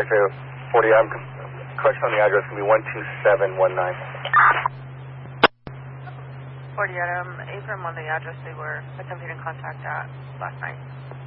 contact 40. Correction on the address can be 12719. 40 Adam, affirm on the address they were attempting to contact at last night.